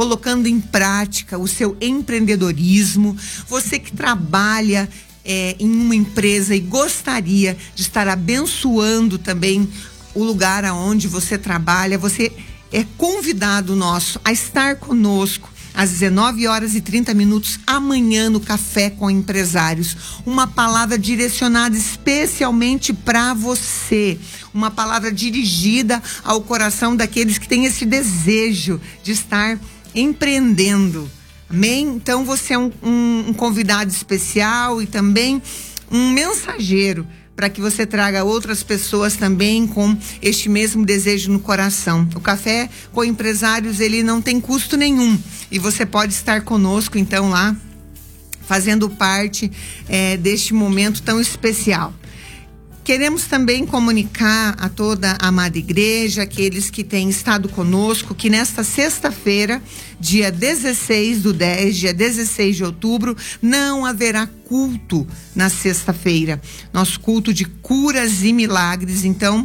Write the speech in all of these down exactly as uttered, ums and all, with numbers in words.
colocando em prática o seu empreendedorismo, você que trabalha é, em uma empresa e gostaria de estar abençoando também o lugar aonde você trabalha, você é convidado nosso a estar conosco às dezenove horas e trinta minutos amanhã no Café com Empresários. Uma palavra direcionada especialmente para você. Uma palavra dirigida ao coração daqueles que têm esse desejo de estar empreendendo. Amém? Então você é um, um, um convidado especial e também um mensageiro para que você traga outras pessoas também com este mesmo desejo no coração. O Café com Empresários, ele não tem custo nenhum e você pode estar conosco então lá, fazendo parte é, deste momento tão especial. Queremos também comunicar a toda a amada igreja, aqueles que têm estado conosco, que nesta sexta-feira, dia dezesseis do dez, dia dezesseis de outubro, não haverá culto na sexta-feira. Nosso culto de curas e milagres, então,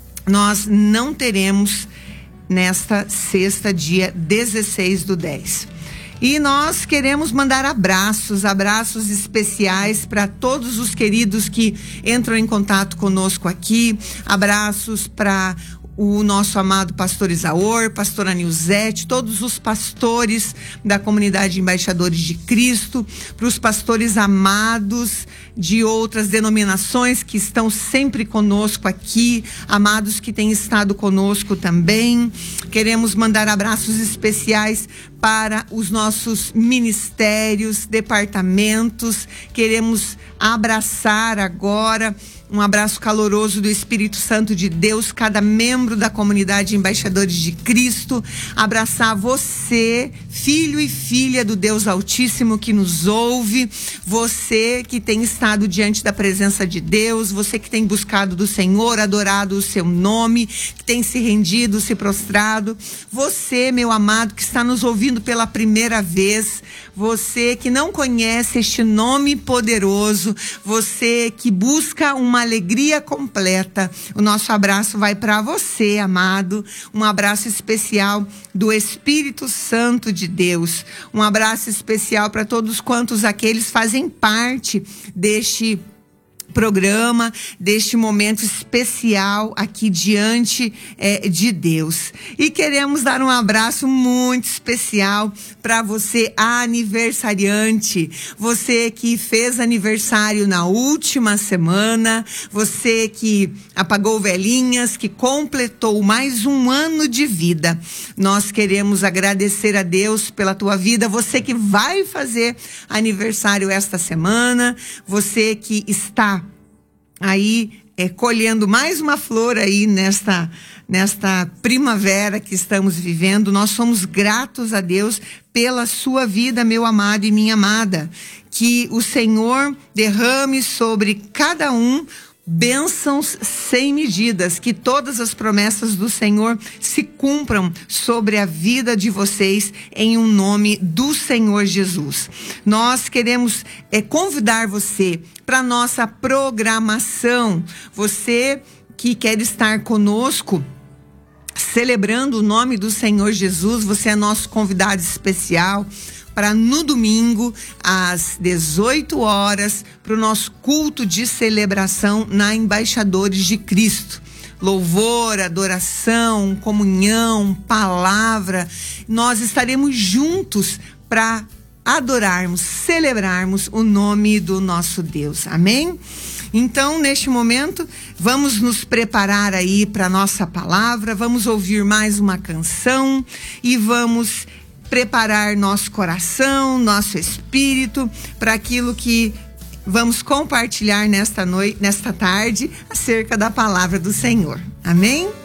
nós não teremos nesta sexta, dia dezesseis do dez. E nós queremos mandar abraços, abraços especiais para todos os queridos que entram em contato conosco aqui. Abraços para o nosso amado pastor Isaor, pastora Nilzete, todos os pastores da comunidade Embaixadores de Cristo, para os pastores amados de outras denominações que estão sempre conosco aqui, amados que têm estado conosco também. Queremos mandar abraços especiais para os nossos ministérios, departamentos. Queremos abraçar agora, um abraço caloroso do Espírito Santo de Deus, cada membro da comunidade Embaixadores de Cristo. Abraçar você, filho e filha do Deus Altíssimo que nos ouve, você que tem estado diante da presença de Deus, você que tem buscado do Senhor, adorado o seu nome, que tem se rendido, se prostrado, você, meu amado, que está nos ouvindo pela primeira vez, você que não conhece este nome poderoso, você que busca uma alegria completa, o nosso abraço vai para você, amado, um abraço especial do Espírito Santo de Deus, um abraço especial para todos quantos aqueles fazem parte deste programa, deste momento especial aqui diante é, de Deus. E queremos dar um abraço muito especial para você aniversariante, você que fez aniversário na última semana, você que apagou velhinhas, que completou mais um ano de vida. Nós queremos agradecer a Deus pela tua vida, você que vai fazer aniversário esta semana, você que está aí é, colhendo mais uma flor aí nesta, nesta primavera que estamos vivendo. Nós somos gratos a Deus pela sua vida, meu amado e minha amada. Que o Senhor derrame sobre cada um bênçãos sem medidas, que todas as promessas do Senhor se cumpram sobre a vida de vocês em um nome do Senhor Jesus. Nós queremos é, convidar você para nossa programação. Você que quer estar conosco celebrando o nome do Senhor Jesus, você é nosso convidado especial para no domingo, às dezoito horas, para o nosso culto de celebração na Embaixadores de Cristo. Louvor, adoração, comunhão, palavra. Nós estaremos juntos para adorarmos, celebrarmos o nome do nosso Deus. Amém? Então, neste momento, vamos nos preparar aí para a nossa palavra, vamos ouvir mais uma canção e vamos preparar nosso coração, nosso espírito para aquilo que vamos compartilhar nesta noite, nesta tarde, acerca da palavra do Senhor. Amém?